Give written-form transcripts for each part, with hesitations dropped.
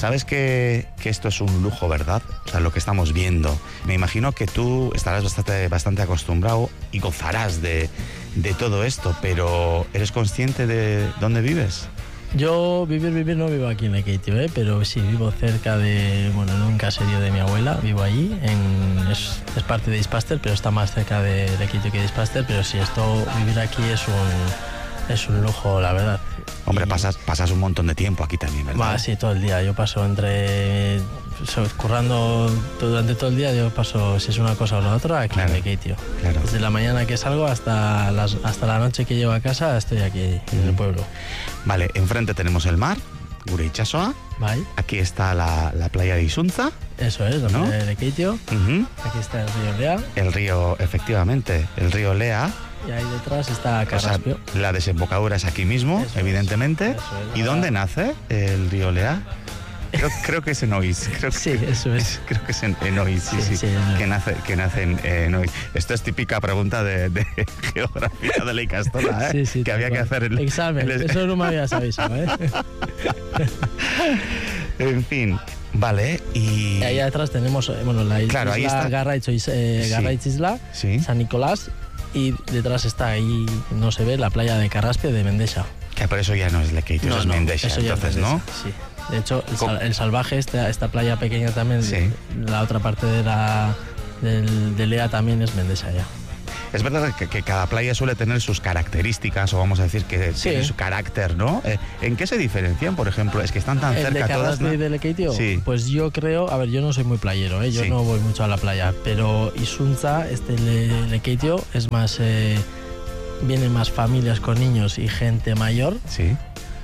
Sabes que esto es un lujo, ¿verdad? O sea, lo que estamos viendo. Me imagino que tú estarás bastante acostumbrado y gozarás de todo esto, pero ¿eres consciente de dónde vives? Yo vivir no vivo aquí en Lekeitio, pero sí vivo cerca en un caserío de mi abuela, vivo allí, es parte de Ispaster, pero está más cerca de Lekeitio que de Ispaster, pero sí, vivir aquí es un lujo, la verdad. Hombre, pasas un montón de tiempo aquí también, ¿verdad? Sí, todo el día, yo paso currando durante todo el día, yo paso, si es una cosa o la otra, aquí en Lekeitio. Claro. Desde la mañana que salgo hasta la noche que llego a casa, estoy aquí en el pueblo. Vale, enfrente tenemos el mar, Gure Itsasoa. Vale. Aquí está la playa de Isuntza. Eso es, la playa de Lekeitio. Aquí está el río Lea. El río, efectivamente, el río Lea. Y ahí detrás está Carraspio. O sea, la desembocadura es aquí mismo, eso evidentemente. Eso es. ¿Y dónde nace el río Lea? Creo que es en Oiz. Eso es. Creo que es en Oiz, sí. Que nace en Oiz. Esto es típica pregunta de geografía de la Icastola, Sí, que había que hacer el examen. Eso no me habías avisado, En fin, vale, y ahí atrás tenemos la isla, claro, ahí está Garraitz Isla, sí. San Nicolás, y detrás está ahí, no se ve, la playa de Carraspio de Mendesa. Que por eso ya no es Lekeitio, eso es Mendesa, entonces, ¿no? Sí. De hecho, el Salvaje, esta playa pequeña también, la otra parte de Lea también es Mendesa ya. Es verdad que cada playa suele tener sus características, o vamos a decir que tiene su carácter, ¿no? ¿En qué se diferencian, por ejemplo? Es que están tan cerca todas, ¿no? ¿El de Lekeitio? Sí. Pues yo creo, a ver, yo no soy muy playero, yo no voy mucho a la playa, pero Isuntza, Lekeitio, es más, vienen más familias con niños y gente mayor. Sí.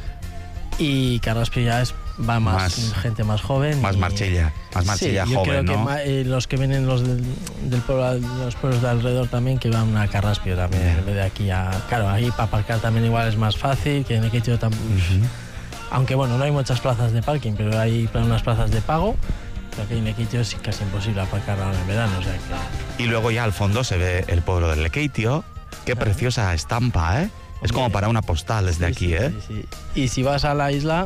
Y Carraspio ya va más gente más joven. Más marchilla yo joven, creo ¿no? Que los que vienen del pueblo, los pueblos de alrededor también, que van a Carraspio también, en vez de aquí claro, ahí para aparcar también igual es más fácil, que en Lekeitio aunque bueno, no hay muchas plazas de parking, pero hay unas plazas de pago. Pero aquí en Lekeitio es casi imposible aparcar ahora en verano, o sea que... Y luego ya al fondo se ve el pueblo del Lekeitio. Qué preciosa estampa, Es como para una postal desde aquí, Sí. Y si vas a la isla,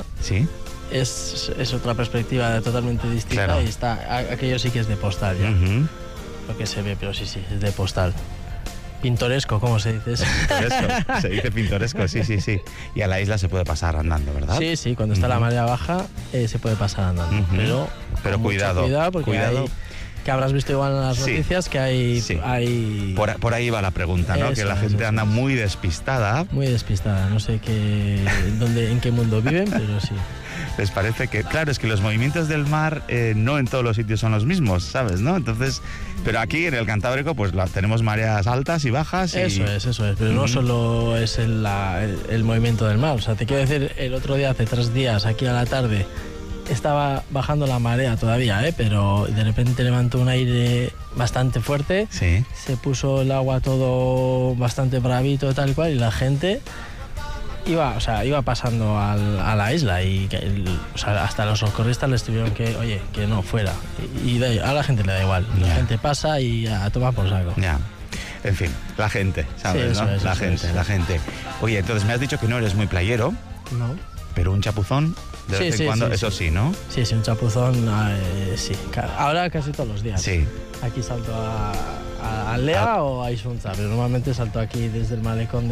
es otra perspectiva totalmente distinta. Claro. Y aquello sí que es de postal ya. Lo que se ve, pero sí, es de postal. Pintoresco, ¿cómo se dice eso? Pintoresco, se dice pintoresco, sí. Y a la isla se puede pasar andando, ¿verdad? Sí, cuando está la marea baja se puede pasar andando. Pero cuidado, porque que habrás visto igual en las noticias que hay... Por ahí va la pregunta, ¿no? Que la gente anda muy despistada. Muy despistada, no sé en qué mundo viven, pero sí. Les parece que, claro, es que los movimientos del mar no en todos los sitios son los mismos, ¿sabes? ¿No? Entonces, pero aquí en el Cantábrico pues tenemos mareas altas y bajas. Eso es, pero no solo es el movimiento del mar. O sea, te quiero decir, el otro día, hace 3 días, aquí a la tarde, estaba bajando la marea todavía, pero de repente levantó un aire bastante fuerte, se puso el agua todo bastante bravito tal cual, y la gente iba pasando a la isla y hasta los socorristas les tuvieron que no fuera, y a la gente le da igual, la gente pasa y a tomar por saco. Ya. En fin, la gente, ¿sabes? ¿no? La gente. Oye, entonces me has dicho que no eres muy playero. No. Pero un chapuzón de vez en cuando, eso sí, ¿no? Sí, un chapuzón, sí. Ahora casi todos los días. Sí. Aquí salto a Lea o a Isuntza, pero normalmente salto aquí desde el malecón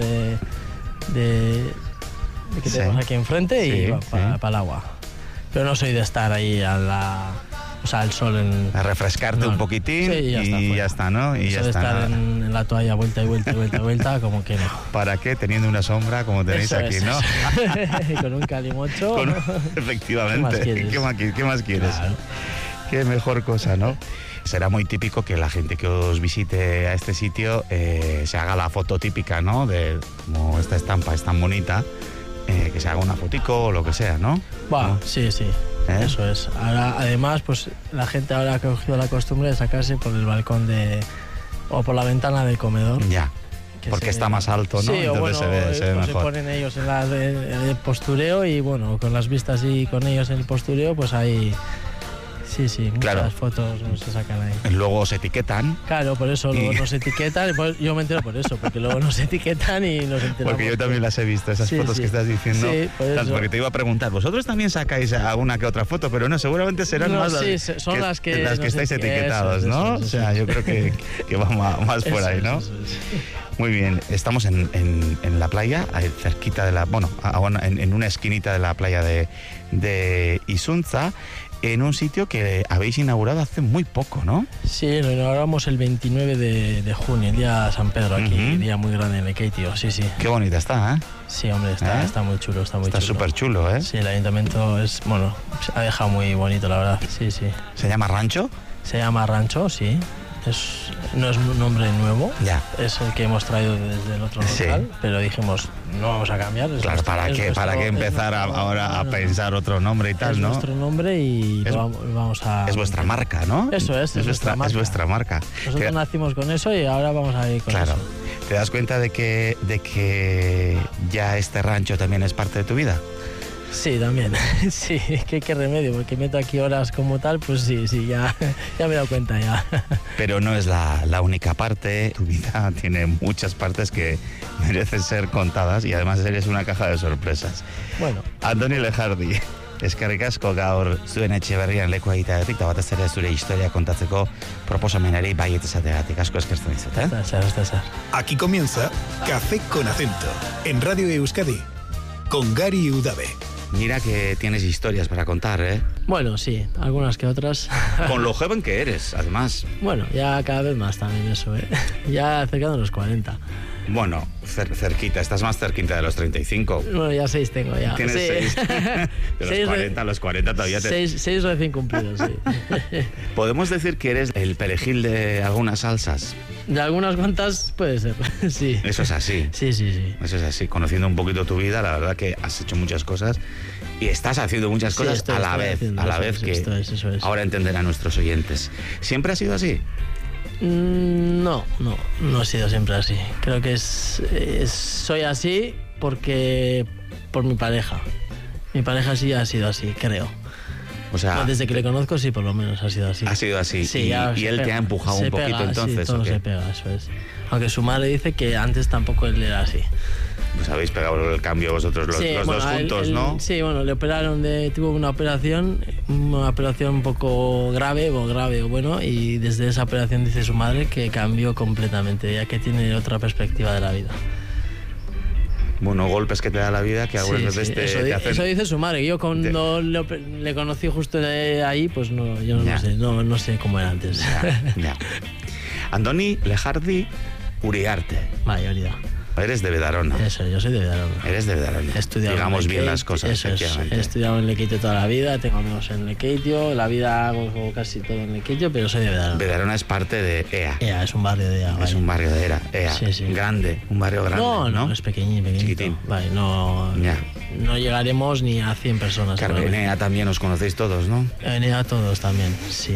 que tenemos aquí enfrente y para el agua. Pero no soy de estar ahí al sol a refrescarte un poquitín y ya está, ¿no? Y eso de estar en la toalla vuelta y vuelta, como que no. ¿Para qué? Teniendo una sombra como tenéis aquí, ¿no? Con un calimocho. Efectivamente. ¿Qué más quieres? Claro. Qué mejor cosa, ¿no? Será muy típico que la gente que os visite a este sitio se haga la foto típica, ¿no? De como esta estampa es tan bonita, que se haga una fotico o lo que sea, ¿no? ¿No? Sí. Eso es. Ahora, además, pues la gente ahora ha cogido la costumbre de sacarse por el balcón o por la ventana del comedor. Ya. Porque está más alto, ¿no? Sí, entonces se ve mejor. Se ponen ellos en el postureo y bueno, con las vistas y con ellos en el postureo, pues ahí Sí, muchas Claro. fotos no se sacan ahí. Luego os etiquetan. Claro, por eso luego nos etiquetan, yo me entero por eso, porque luego nos etiquetan y nos enteramos. Porque yo también las he visto, esas Sí, fotos sí. que estás diciendo. Sí, por eso. Porque te iba a preguntar, vosotros también sacáis alguna que otra foto, pero no, seguramente serán No, más sí, son las que nos estáis eti- etiquetados, eso, ¿no? eso, O sea, eso. yo creo que va más por ahí, ¿no? Eso es. Muy bien, estamos en la playa, ahí cerquita de la... Bueno, en una esquinita de la playa de Isuntza, en un sitio que habéis inaugurado hace muy poco, ¿no? Sí, lo inauguramos el 29 de junio, el día de San Pedro, aquí, Ujú. día muy grande en Lekeitio, sí. Qué bonita está, ¿eh? Sí, hombre, está muy chulo, está muy Está chulo. súper chulo, ¿eh? Sí, el ayuntamiento ha dejado muy bonito, la verdad, sí. ¿Se llama Rancho? Se llama Rancho, sí. No es un nombre nuevo, Ya. es el que hemos traído desde el otro Sí. local, pero dijimos, no vamos a cambiar. Claro, ¿para qué empezar ahora a pensar otro nombre y tal, es no? nuestro nombre y Es- lo vamos a... Es vuestra marca, ¿no? Eso es vuestra marca. Es vuestra marca. Nosotros Te- nacimos con eso y ahora vamos a ir con Claro. eso. ¿Te das cuenta de que ya este rancho también es parte de tu vida? Sí, también. Sí, que qué remedio, porque meto aquí horas como tal, pues sí, ya me he dado cuenta ya. Pero no es la única parte. Tu vida tiene muchas partes que merecen ser contadas y además eres una caja de sorpresas. Bueno, Andoni Lejardi, eskerrik asko gaur zuen etxe berrian lekua egiteagatik eta batez ere zure historia kontatzeko proposamenari baiet esateagatik. Asko eskertzen dizut, eh? está ser. Aquí comienza Café con Acento, en Radio Euskadi, con Gary Udave. Mira que tienes historias para contar, ¿eh? Bueno, sí, algunas que otras. Con lo joven que eres, además. Bueno, ya cada vez más también eso, ¿eh? Ya acercando a los 40. Bueno, cerquita, estás más cerquita de los 35. Bueno, ya 6 tengo ya. Tienes Sí. 6. De los 40 todavía te... 6 recién cumplidos, sí. ¿Podemos decir que eres el perejil de algunas salsas? De algunas cuantas puede ser, sí. Eso es así. Sí. Eso es así. Conociendo un poquito tu vida, la verdad que has hecho muchas cosas y estás haciendo muchas cosas estoy a la vez haciendo que eso es. ahora entenderán nuestros oyentes. ¿Siempre ha sido así? No ha sido siempre así. Creo que soy así por mi pareja. Mi pareja sí ha sido así, creo. O sea, Desde que le conozco, sí, por lo menos ha sido así. ha sido así. Sí, y ya y se él te pega. ha empujado Se un poquito pega, entonces. Sí, todo ¿o qué? se pega, eso es. Aunque su madre dice que antes tampoco él era así. Pues habéis pegado el cambio vosotros los dos juntos, ¿no? Sí, bueno, le operaron, tuvo una operación un poco grave, y desde esa operación dice su madre que cambió completamente, ya que tiene otra perspectiva de la vida. Bueno, golpes que te da la vida que algunas Sí, veces sí, te hacen... eso dice su madre. Yo cuando le conocí justo ahí, pues no, yo no Ya. sé, no sé cómo era antes. Ya. Andoni Lejardi Uriarte. Mayoría. Eres de Bedarona. Eso, yo soy de Bedarona. Eres de Bedarona. He estudiado Digamos en bien Lekeitio, las cosas, eso es. efectivamente. He estudiado en Lekeitio toda la vida, tengo amigos en Lekeitio, la vida hago casi todo en Lekeitio, pero soy de Bedarona. Bedarona es parte de EA. Ea, es un barrio de Ea. Es vaya. un barrio de EA. Sí. Grande, un barrio grande. No, es pequeñito. Chiquitín. Vale, no llegaremos ni a 100 personas. Claro, en seguramente. EA también os conocéis todos, ¿no? En Ea todos también, sí.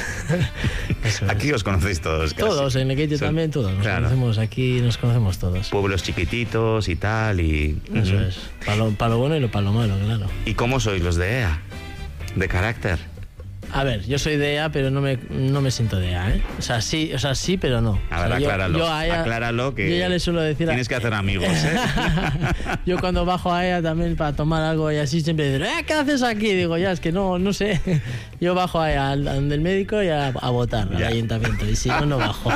Eso es. Aquí os conocéis todos, casi. Todos, en Lekeitio Son- también todos. Claro. Aquí nos conocemos todos. Pueblos chiquititos y tal, y... Eso Ujú. es. Para lo bueno y para lo malo, claro. ¿Y cómo sois los de EA? ¿De carácter? A ver, yo soy de EA, pero no me siento de EA, ¿eh? O sea, sí, pero no. A ver, O sea, acláralo. a EA Acláralo que yo ya le suelo decir tienes que hacer amigos, ¿eh? Yo cuando bajo a EA también para tomar algo y así siempre dicen, ¿qué haces aquí? Digo, ya, es que no sé. Yo bajo a EA al del médico y a votar al Ya. ayuntamiento. Y si no bajo.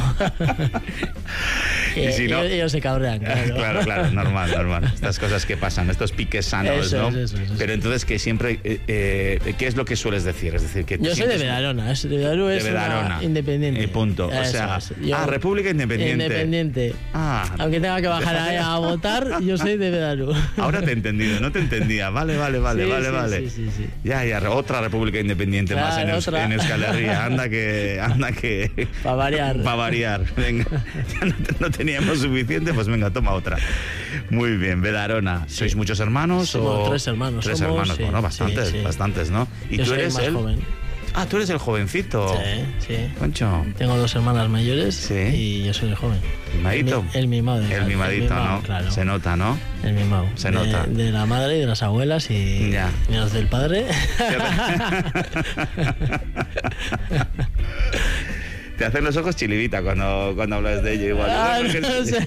Y si no- ellos se cabrean, claro. Claro, normal. Estas cosas que pasan, estos piques sanos, Eso ¿no? es, eso es. Pero entonces que siempre, ¿qué es lo que sueles decir? Es decir, que Yo soy de sientes- Bedarona, de Bedarú de es Bedarona. una independiente. Punto. O Eso sea, es. Yo- República Independiente. Independiente. Aunque tenga que bajar ahí a votar, yo soy de Bedarú. Ahora te he entendido, no te entendía. Vale. Sí. Ya, otra República Independiente más Claro, otra. en Euskal Herria. Anda que... Pa' variar. Para variar. Venga, ya no teníamos suficiente, pues venga, toma otra. Muy bien, Bedarona. ¿Sois muchos hermanos? Sí, o bueno, 3 hermanos. Tres somos, hermanos, sí, bueno, bastantes, sí. bastantes, ¿no? ¿Y Yo tú soy eres más el joven. Ah, tú eres el jovencito. Sí. Concho. Tengo 2 hermanas mayores Sí. y yo soy el joven. ¿Mimadito? El mimado. El mimadito, ¿no? Claro. Se nota, ¿no? El mimado. Se nota. De la madre y de las abuelas y los del padre. Te hacen los ojos chilivita cuando hablas de ello igual. No sé.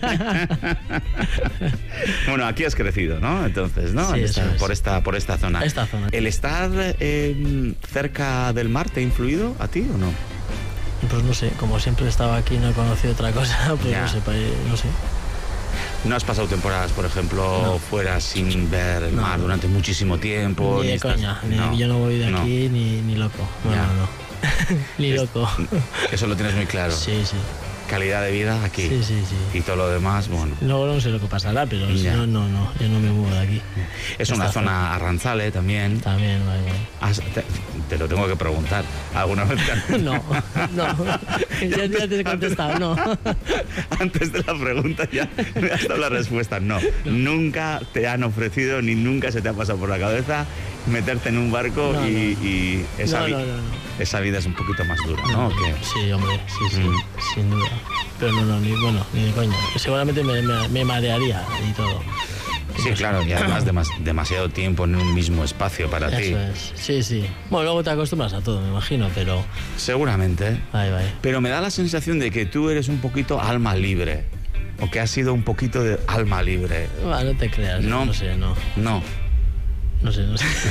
Bueno, aquí has crecido, ¿no? Entonces, ¿no? Sí, eso es. Por esta zona. Esta zona. ¿El estar cerca del mar te ha influido a ti o no? Pues no sé, como siempre estaba aquí y no he conocido otra cosa, pues Ya. no sé. ¿No has pasado temporadas, por ejemplo, fuera sin ver el mar durante muchísimo tiempo? Ni de coña, yo no voy de aquí ni loco. No. Ni loco. Eso lo tienes muy claro. Sí. Calidad de vida aquí. Sí. Y todo lo demás, bueno. Luego no sé lo que pasará, pero si no, yo no me muevo de aquí. Es una zona arranzale también. También, vale. Te lo tengo que preguntar. ¿Alguna vez No. Ya te he contestado, no. Antes de la pregunta ya me has dado la respuesta. No. Nunca te han ofrecido ni nunca se te ha pasado por la cabeza meterte en un barco y esa vida es un poquito más dura, ¿no? Sí, hombre, sí, sin duda. Pero ni de coña. Seguramente me marearía y todo. Sí, claro, y además demasiado tiempo en un mismo espacio para ti. Eso es, sí. Bueno, luego te acostumbras a todo, me imagino, pero... Seguramente. Ahí. Pero me da la sensación de que tú eres un poquito alma libre. O que has sido un poquito de alma libre. No te creas, no sé. No. No sé.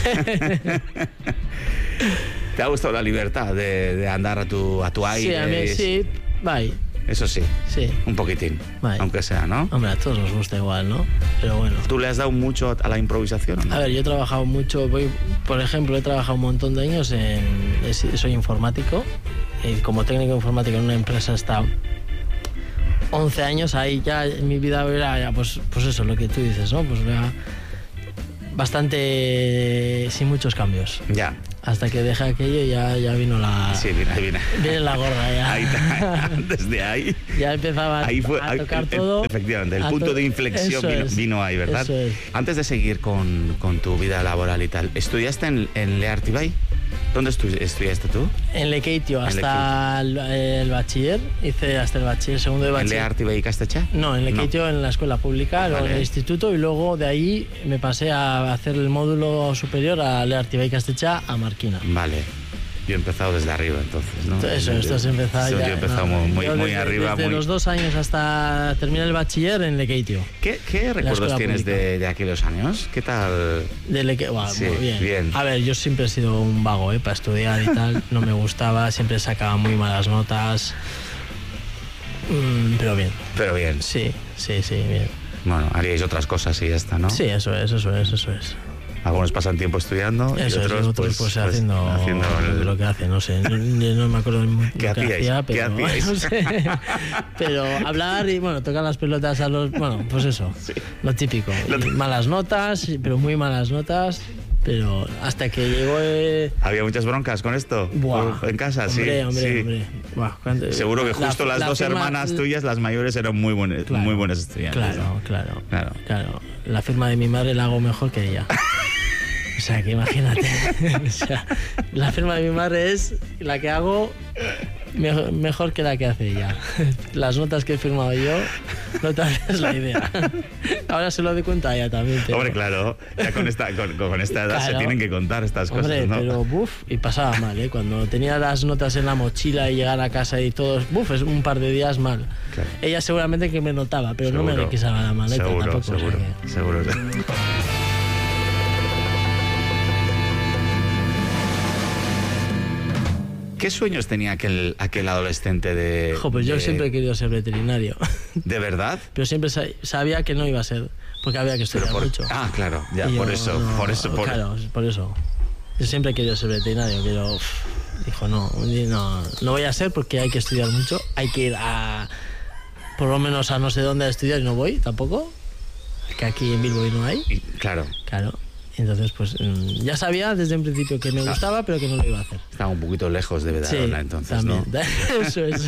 ¿Te ha gustado la libertad de andar a tu aire? Sí, a mí sí, bye. Eso sí. Sí. Un poquitín. Bye. Aunque sea, ¿no? Hombre, a todos nos gusta igual, ¿no? Pero bueno. ¿Tú le has dado mucho a la improvisación o no? A ver, yo he trabajado mucho, por ejemplo, he trabajado un montón de años soy informático. Y como técnico informático en una empresa he estado 11 años. Ahí ya en mi vida era ya, pues eso, lo que tú dices, ¿no? Pues era bastante sin muchos cambios. Ya. Hasta que dejé aquello y ya vino la... Sí, viene. Viene la gorda ya. Ahí, desde ahí. Ya empezaba a tocar todo. Efectivamente, el punto de inflexión vino ahí, ¿verdad? Eso es. Antes de seguir con tu vida laboral y tal, ¿estudiaste en Leartibay? ¿Dónde estudiaste tú? En Lekeitio, hasta el bachiller. Hice hasta el bachiller, segundo de bachiller. ¿En Leartibay Castellá? No, en Lekeitio, en la escuela pública, luego en el instituto, y luego de ahí me pasé a hacer el módulo superior a Leartibay Castellá a Marquina. Vale. Yo he empezado desde arriba, entonces, ¿no? Esto has empezado ya. Yo he empezado muy arriba. Desde los 2 años hasta terminar el bachiller en Lekeitio. ¿Qué recuerdos tienes de aquellos años? ¿Qué tal? De Lekeitio, Sí, muy bien. A ver, yo siempre he sido un vago, para estudiar y tal. No me gustaba, siempre sacaba muy malas notas. Pero bien. Pero bien. Sí, bien. Bueno, haríais otras cosas y ya está, ¿no? Sí, eso es. Algunos pasan tiempo estudiando y otros pues haciendo lo que hacen, no sé. No me acuerdo ¿Qué hacía, pero no sé. Pero hablar y tocar las pelotas a los... Bueno, pues eso, lo típico. Malas notas, pero muy malas notas. Pero hasta que llegó... ¿Había muchas broncas con esto? Buah, ¿En casa? Hombre. Buah, seguro que justo las dos hermanas tuyas, las mayores, eran muy buenas estudiantes. Claro. La firma de mi madre la hago mejor que ella. O sea, que imagínate. La firma de mi madre es la que hago mejor que la que hace ella. Las notas que he firmado yo, no te haces la idea. Ahora se lo doy cuenta a ella también. Pero... Hombre, claro, ya con esta edad se tienen que contar estas cosas, ¿no? Pero y pasaba mal, ¿eh? Cuando tenía las notas en la mochila y llegar a casa y todo, es un par de días mal. Claro. Ella seguramente que me notaba, pero seguro, no me requisaba la maleta tampoco. Seguro. ¿Qué sueños tenía aquel adolescente de...? Pues yo siempre he querido ser veterinario. ¿De verdad? Pero siempre sabía que no iba a ser, porque había que estudiar mucho. Ah, claro, ya, por eso. Claro, por eso. Yo siempre he querido ser veterinario, pero dijo, no voy a ser porque hay que estudiar mucho, hay que ir por lo menos a no sé dónde a estudiar y no voy tampoco, que aquí en Bilbao no hay. Claro. Entonces, pues ya sabía desde un principio que me gustaba, pero que no lo iba a hacer. Estaba un poquito lejos de Bedarona, entonces, también, ¿no? Eso es.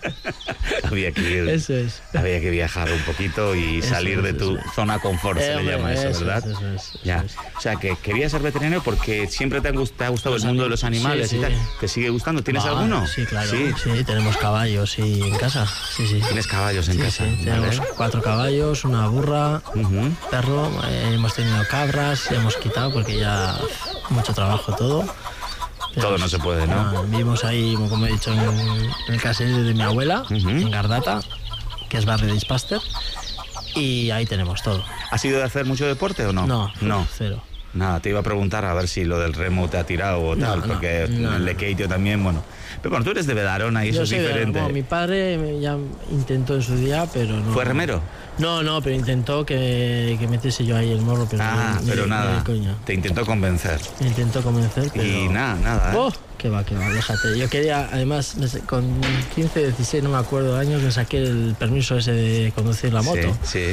Había que ir, eso es. Había que viajar un poquito y salir de tu zona confort, se le llama eso, ¿verdad? Eso ya. es. O sea, que querías ser veterinario porque siempre te ha gustado el mundo de los animales y tal. ¿Te sigue gustando? ¿Tienes alguno? Sí, claro. Sí, tenemos caballos en casa. Sí. ¿Tienes caballos en casa? Sí, tenemos 4 caballos, una burra, perro, hemos tenido cabras, hemos quitado porque ya mucho trabajo todo. Pero todo no se puede, ¿no? Vivimos ahí, como he dicho, en el caserío de mi abuela, en Gardata, que es barrio de Ispaster, y ahí tenemos todo. ¿Has ido de hacer mucho deporte o no? No, cero. Nada, te iba a preguntar a ver si lo del remo te ha tirado o tal, porque el Lekeitio también, bueno. Pero bueno, tú eres de Bedarona y eso es diferente. Mi padre ya intentó en su día, pero no. ¿Fue remero? No, pero intentó que metiese yo ahí el morro, pero pero nada, te intentó convencer. Me intentó convencer, pero... Y nada, ¿eh? Oh, que va, déjate. Yo quería, además, con 15, 16, no me acuerdo años, me saqué el permiso ese de conducir la moto. Sí.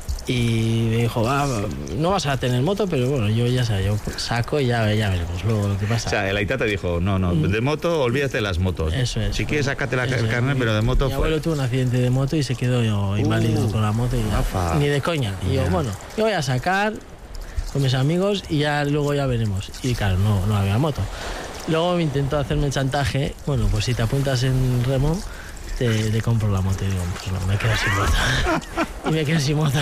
Y me dijo, no vas a tener moto, pero bueno, yo ya sabes, yo saco y ya veremos luego lo que pasa. O sea, el Aita te dijo, no, de moto, olvídate de las motos. Eso es. Si quieres, sácate la carnet, pero de moto mi abuelo tuvo un accidente de moto y se quedó inválido con la moto y ni de coña. Y yo, bueno, yo voy a sacar con mis amigos y ya luego ya veremos. Y claro, no había moto. Luego me intentó hacerme el chantaje, bueno, pues si te apuntas en remo, te compro la moto. Y digo, pues no, me quedo sin moto. Y me quedo sin moto.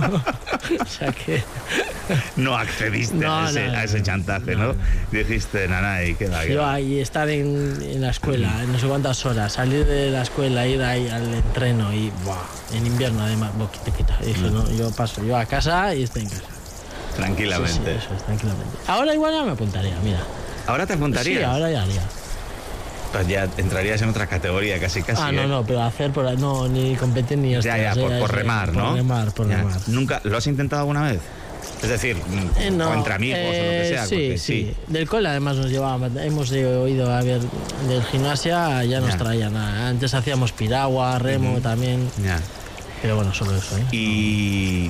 O sea que... No accediste a ese chantaje, ¿no? Dijiste, y queda. Yo ahí estar en la escuela, no sé cuántas horas, salir de la escuela, ir ahí al entreno y, en invierno además, quita. Y dije, no, yo paso, yo a casa y estoy en casa. Tranquilamente. Sí, eso es, tranquilamente. Ahora igual ya me apuntaría, mira. ¿Ahora te apuntarías? Sí, ahora ya haría. Pues ya entrarías en otra categoría casi. No, pero hacer ni competir ni esto. Ya, por remar, ¿no? Por remar. ¿Nunca lo has intentado alguna vez? Es decir, o entre amigos o lo que sea. Sí. Del cole además nos llevábamos, hemos ido a ver, del gimnasia ya nos traían nada. Antes hacíamos piragua, remo también. Ya. Pero bueno, solo eso, ¿eh? Y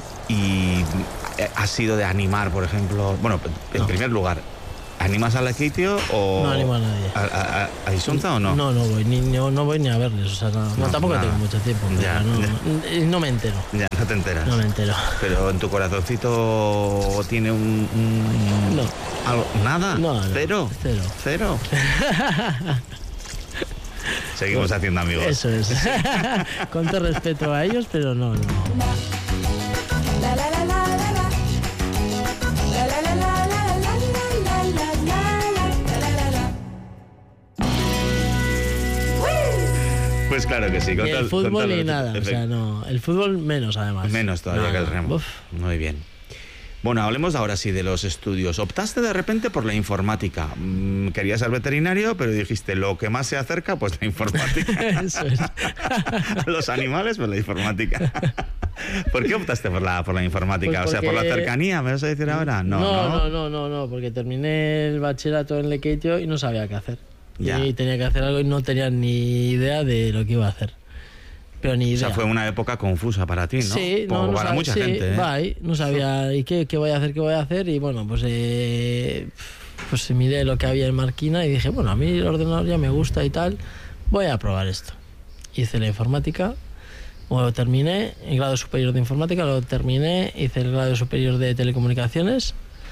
has sido de animar, por ejemplo. Bueno, en primer lugar, ¿animas al Lekeitio o...? No animo a nadie. ¿A Isunza o no? No voy, no voy ni a verles, o sea, tampoco tengo mucho tiempo, no me entero. Ya, no te enteras. No me entero. Pero en tu corazoncito tiene No. ¿Algo? ¿Nada? No. ¿Cero? Seguimos haciendo amigos. Eso es. Con todo respeto a ellos, pero no. Pues claro que sí. El fútbol ni nada, o sea, no. El fútbol menos, además. Menos todavía que el remo. Muy bien. Bueno, hablemos ahora sí de los estudios. Optaste de repente por la informática. Querías ser veterinario, pero dijiste, lo que más se acerca, pues la informática. Eso es. Los animales, pues la informática. ¿Por qué optaste por la informática? Pues o sea, ¿por la cercanía, me vas a decir ahora? No, porque terminé el bachillerato en Lekeitio y no sabía qué hacer. Y tenía que hacer algo y no tenía ni idea de lo que iba a hacer. Pero ni idea. O sea, fue una época confusa para ti, ¿no? Sí, para mucha gente, ¿eh? No sabía ¿y qué voy a hacer? Y bueno, pues miré lo que había en Marquina y dije, bueno, a mí el ordenador ya me gusta y tal, voy a probar esto. Hice la informática, lo terminé, el grado superior de informática lo terminé, hice el grado superior de telecomunicaciones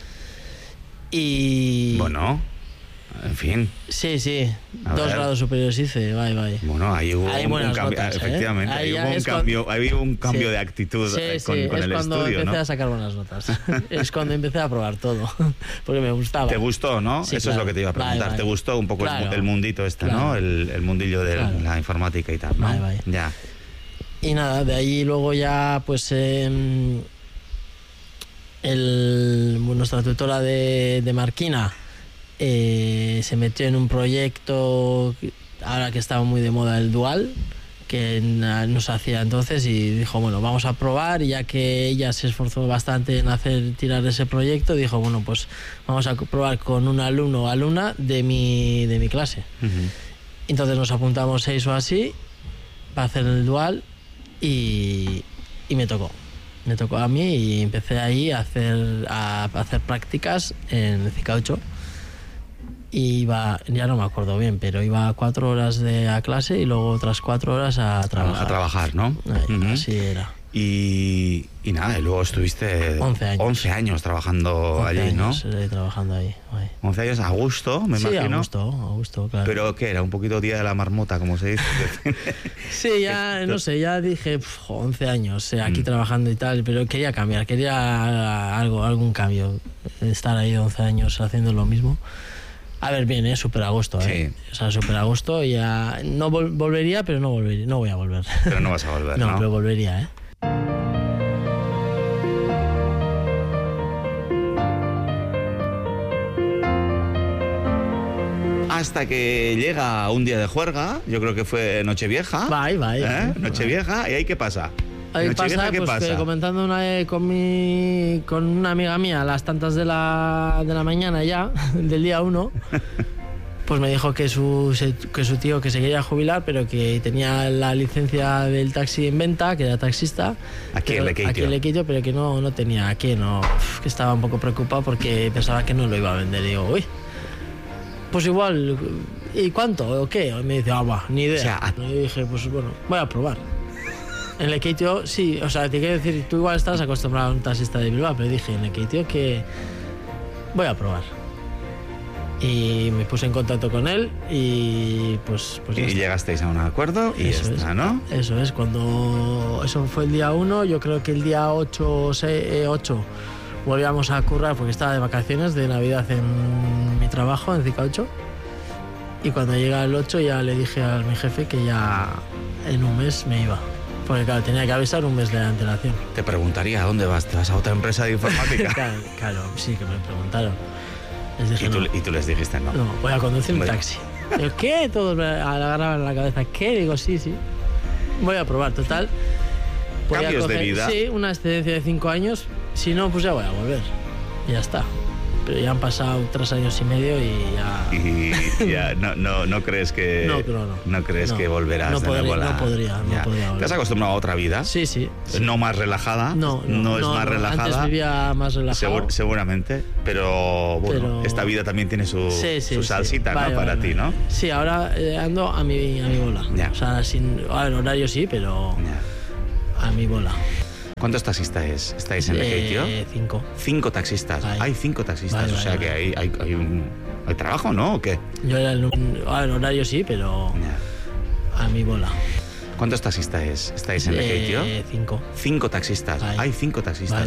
y... Bueno... En fin. Sí. 2 grados superiores hice, bye. Bueno, ahí hubo un cambio, notas, efectivamente. Ahí hubo un cambio de actitud con el estudio, es cuando empecé a sacar buenas notas. Es cuando empecé a probar todo, porque me gustaba. ¿Te gustó, no? Sí, Eso es lo que te iba a preguntar. Vale. ¿Te gustó un poco el mundito ¿no? El mundillo de la informática y tal, ¿no? Vale. Ya. Y nada, de ahí luego ya, pues... nuestra tutora de Marquina se metió en un proyecto ahora que estaba muy de moda, el dual, que nos hacía entonces, y dijo, bueno, vamos a probar, y ya que ella se esforzó bastante en tirar ese proyecto, dijo, bueno, pues vamos a probar con un alumno o alumna de mi clase. Entonces nos apuntamos 6 o así para hacer el dual y me tocó. Me tocó a mí y empecé ahí a hacer prácticas en Cicaucho. Y iba, ya no me acuerdo bien, pero iba 4 horas a clase y luego otras 4 horas a trabajar. A trabajar, ¿no? Así era. Y nada, y luego estuviste 11 años trabajando allí, ¿no? 11 años trabajando ahí. 11 años a gusto, me imagino. Sí, a gusto, claro. ¿Pero qué? ¿Era un poquito día de la marmota, como se dice? Sí, ya, no sé, ya dije, 11 años aquí trabajando y tal, pero quería cambiar, quería algún cambio. Estar ahí 11 años haciendo lo mismo. A ver, bien, súper a gusto, Sí. O sea, súper a gusto. Ya no volvería, pero no voy a volver. Pero no vas a volver, ¿no? No, pero volvería, Hasta que llega un día de juerga, yo creo que fue Nochevieja. Bye. Nochevieja, ¿y ahí qué pasa? Ahí Nochevieja, pasa, ¿qué pues pasa? que comentando con una amiga mía a las tantas de la mañana ya, del día 1, pues me dijo que su tío que se quería jubilar, pero que tenía la licencia del taxi en venta, que era taxista. Aquí en Lequeitio, pero que no tenía, que estaba un poco preocupado porque pensaba que no lo iba a vender. Y digo, uy, pues igual, ¿y cuánto? ¿O qué? Y me dice, ni idea. O sea, y dije, pues bueno, voy a probar. En Lequeitio, sí, o sea, te quiero decir, tú igual estás acostumbrado a un taxista de Bilbao, pero dije en Lequeitio que voy a probar. Y me puse en contacto con él y pues y llegasteis a un acuerdo y eso ya está, ¿no? Eso es, eso fue el día 1, yo creo que el día 8 volvíamos a currar porque estaba de vacaciones de Navidad en mi trabajo, en Cicaucho. Y cuando llega el 8 ya le dije a mi jefe que ya en un mes me iba. Porque claro, tenía que avisar un mes de antelación. Te preguntaría, ¿a dónde vas? ¿Te vas a otra empresa de informática? Claro, sí que me preguntaron. Les dije, ¿Y tú les dijiste no? No, voy a conducir un taxi. Yo, ¿qué? Todos me agarraban la cabeza. ¿Qué? Digo, sí. Voy a probar, total. ¿Cambios de vida? Sí, una excedencia de 5 años. Si no, pues ya voy a volver. Y ya está. Pero ya han pasado 3 años y medio y ya... Y ya no crees que... No crees que volverás no de nuevo. No podría volver. ¿Te has acostumbrado a otra vida? Sí. ¿No más relajada? No es más relajada. Antes vivía más relajado. Seguramente. Pero bueno, esta vida también tiene su salsita, ¿no? Para ti, ¿no? Sí, ahora ando a mi bola. Ya. O sea, el horario sí, pero a mi bola. ¿Cuántos taxistas estáis en Lequeitio? 5. 5 taxistas. Hay 5 taxistas, o sea que hay trabajo, ¿no? ¿O qué? Yo era el horario sí, pero a mi bola. ¿Cuántos taxistas estáis en Lequeitio? 5. 5 taxistas. Hay 5 taxistas.